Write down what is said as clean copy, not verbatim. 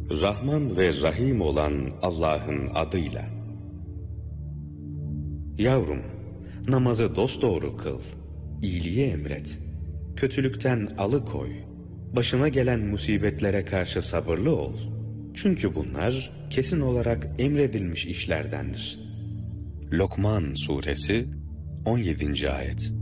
Rahman ve Rahim olan Allah'ın adıyla. Yavrum, namazı dosdoğru kıl, iyiliği emret, kötülükten alıkoy, başına gelen musibetlere karşı sabırlı ol. Çünkü bunlar kesin olarak emredilmiş işlerdendir. Lokman Suresi 17. Ayet.